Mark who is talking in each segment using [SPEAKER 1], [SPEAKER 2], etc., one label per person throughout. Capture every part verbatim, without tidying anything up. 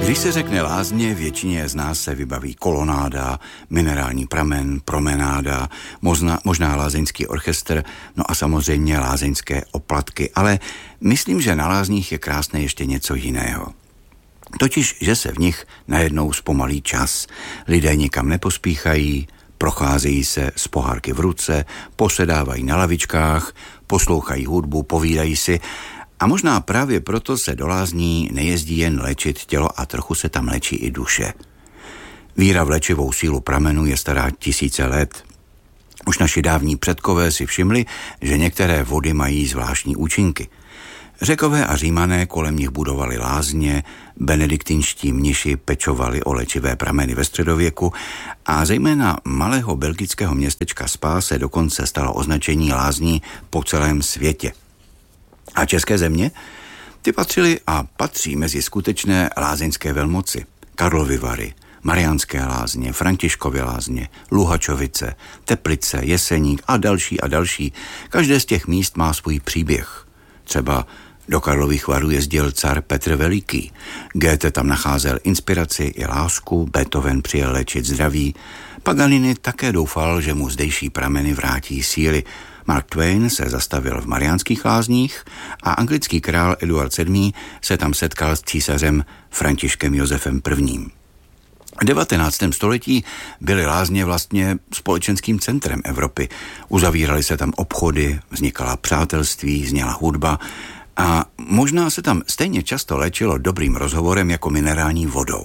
[SPEAKER 1] Když se řekne lázně, většině z nás se vybaví kolonáda, minerální pramen, promenáda, možná, možná lázeňský orchestr, no a samozřejmě lázeňské oplatky, ale myslím, že na lázních je krásné ještě něco jiného. Totiž, že se v nich najednou zpomalí čas. Lidé nikam nepospíchají, procházejí se z pohárky v ruce, posedávají na lavičkách, poslouchají hudbu, povídají si. A možná právě proto se do lázní nejezdí jen léčit tělo a trochu se tam léčí i duše. Víra v léčivou sílu pramenu je stará tisíce let. Už naši dávní předkové si všimli, že některé vody mají zvláštní účinky. Řekové a Římané kolem nich budovali lázně, benediktinští mniši pečovali o léčivé prameny ve středověku a zejména malého belgického městečka Spa se dokonce stalo označení lázní po celém světě. A české země? Ty patřily a patří mezi skutečné lázeňské velmoci. Karlovy Vary, Mariánské lázně, Františkovy lázně, Luhačovice, Teplice, Jeseník a další a další. Každé z těch míst má svůj příběh. Třeba do Karlových Varů jezdil car Petr Veliký. Goethe tam nacházel inspiraci i lásku, Beethoven přijel léčit zdraví. Paganini také doufal, že mu zdejší prameny vrátí síly. Mark Twain se zastavil v Mariánských lázních a anglický král Eduard sedmý se tam setkal s císařem Františkem Josefem prvním. V devatenáctém století byly lázně vlastně společenským centrem Evropy. Uzavíraly se tam obchody, vznikala přátelství, zněla hudba a možná se tam stejně často léčilo dobrým rozhovorem jako minerální vodou.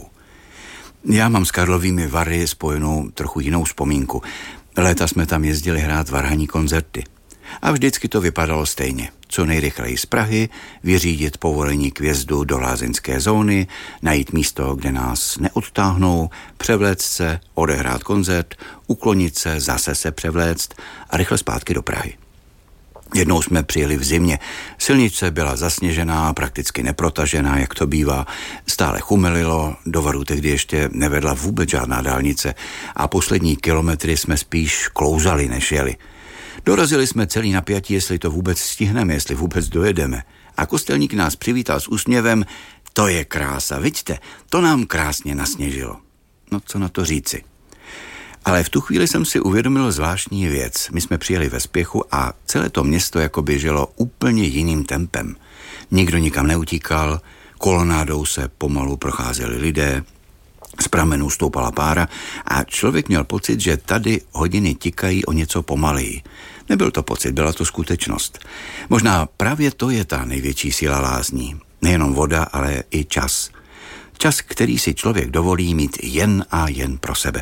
[SPEAKER 1] Já mám s Karlovými Vary spojenou trochu jinou vzpomínku. Léta jsme tam jezdili hrát varhanní koncerty. A vždycky to vypadalo stejně. Co nejrychleji z Prahy, vyřídit povolení k vjezdu do lázeňské zóny, najít místo, kde nás neodtáhnou, převléct se, odehrát koncert, uklonit se, zase se převléct a rychle zpátky do Prahy. Jednou jsme přijeli v zimě. Silnice byla zasněžená, prakticky neprotažená, jak to bývá. Stále chumelilo, do Varu tehdy ještě nevedla vůbec žádná dálnice a poslední kilometry jsme spíš klouzali, než jeli. Dorazili jsme celý napjatí, jestli to vůbec stihneme, jestli vůbec dojedeme. A kostelník nás přivítal s úsměvem: to je krása, vidíte, to nám krásně nasněžilo. No co na to říci. Ale v tu chvíli jsem si uvědomil zvláštní věc. My jsme přijeli ve spěchu a celé to město jako běželo úplně jiným tempem. Nikdo nikam neutíkal, kolonádou se pomalu procházeli lidé, z pramenů stoupala pára a člověk měl pocit, že tady hodiny tikají o něco pomaleji. Nebyl to pocit, byla to skutečnost. Možná právě to je ta největší síla lázní. Nejenom voda, ale i čas. Čas, který si člověk dovolí mít jen a jen pro sebe.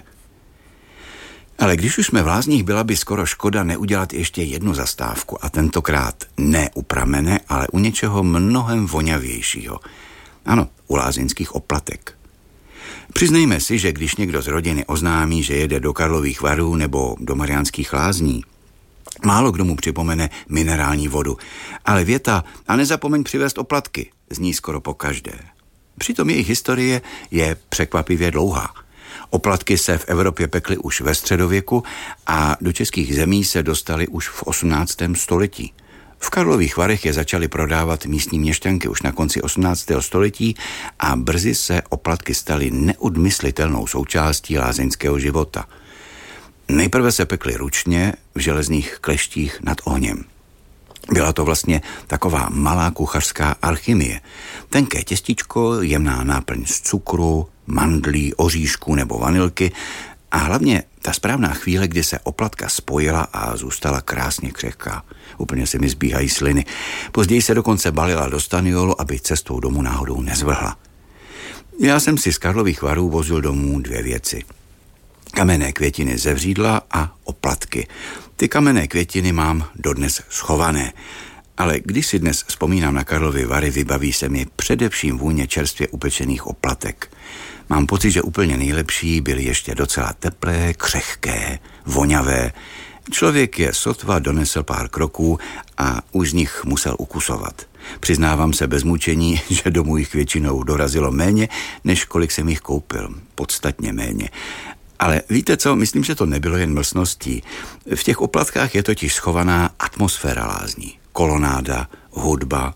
[SPEAKER 1] Ale když už jsme v lázních, byla by skoro škoda neudělat ještě jednu zastávku a tentokrát ne u pramene, ale u něčeho mnohem voňavějšího. Ano, u lázeňských oplatek. Přiznejme si, že když někdo z rodiny oznámí, že jede do Karlových Varů nebo do Mariánských lázní, málo kdo mu připomene minerální vodu, ale věta "a nezapomeň přivést oplatky" zní skoro po každé. Přitom jejich historie je překvapivě dlouhá. Oplatky se v Evropě pekly už ve středověku a do českých zemí se dostaly už v osmnáctém století. V Karlových Varech je začaly prodávat místní měšťanky už na konci osmnáctého století a brzy se oplatky staly neodmyslitelnou součástí lázeňského života. Nejprve se pekly ručně v železných kleštích nad ohněm. Byla to vlastně taková malá kuchařská alchymie. Tenké těstičko, jemná náplň z cukru, mandlí, oříšků nebo vanilky a hlavně ta správná chvíle, kdy se oplatka spojila a zůstala krásně křehká. Úplně se mi zbíhají sliny. Později se dokonce balila do staniolu, aby cestou domů náhodou nezvrhla. Já jsem si z Karlových Varů vozil domů dvě věci. Kamenné květiny ze vřídla a oplatky. Ty kamenné květiny mám dodnes schované. Ale když si dnes vzpomínám na Karlovy Vary, vybaví se mi především vůně čerstvě upečených oplatek. Mám pocit, že úplně nejlepší byly ještě docela teplé, křehké, voňavé. Člověk je sotva donesl pár kroků a už z nich musel ukusovat. Přiznávám se bez mučení, že domů jich většinou dorazilo méně, než kolik jsem jich koupil. Podstatně méně. Ale víte co, myslím, že to nebylo jen mlsností. V těch oplatkách je totiž schovaná atmosféra lázní. Kolonáda, hudba,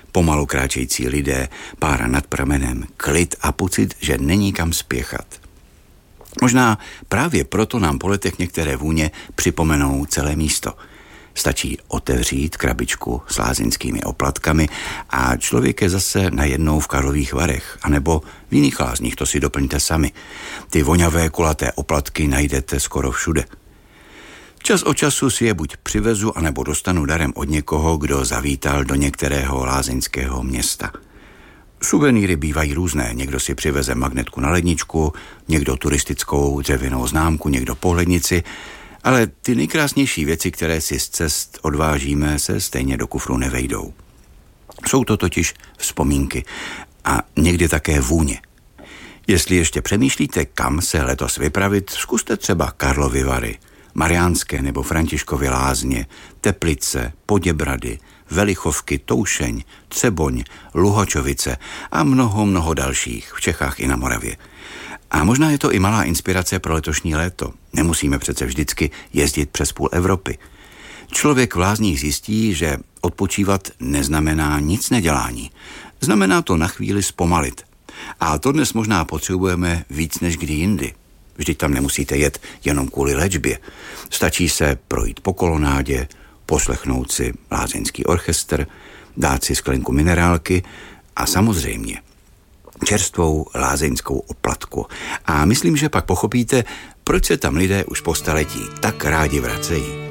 [SPEAKER 1] Pomalu kráčející lidé, pára nad pramenem, klid a pocit, že není kam spěchat. Možná právě proto nám po letech některé vůně připomenou celé místo. Stačí otevřít krabičku s lázeňskými oplatkami a člověk je zase najednou v Karlových Varech, anebo v jiných lázních, to si doplňte sami. Ty voňavé kulaté oplatky najdete skoro všude. Čas od času si je buď přivezu, anebo dostanu darem od někoho, kdo zavítal do některého lázeňského města. Suvenýry bývají různé, někdo si přiveze magnetku na ledničku, někdo turistickou dřevěnou známku, někdo pohlednici, ale ty nejkrásnější věci, které si z cest odvážíme, se stejně do kufru nevejdou. Jsou to totiž vzpomínky a někdy také vůně. Jestli ještě přemýšlíte, kam se letos vypravit, zkuste třeba Karlovy Vary, Mariánské nebo Františkovy Lázně, Teplice, Poděbrady, Velichovky, Toušeň, Třeboň, Luhočovice a mnoho, mnoho dalších v Čechách i na Moravě. A možná je to i malá inspirace pro letošní léto. Nemusíme přece vždycky jezdit přes půl Evropy. Člověk v lázních zjistí, že odpočívat neznamená nic nedělání. Znamená to na chvíli zpomalit. A to dnes možná potřebujeme víc než kdy jindy. Vždyť tam nemusíte jet jenom kvůli léčbě. Stačí se projít po kolonádě, poslechnout si lázeňský orchestr, dát si sklenku minerálky a samozřejmě čerstvou lázeňskou oplatku. A myslím, že pak pochopíte, proč se tam lidé už po staletí tak rádi vracejí.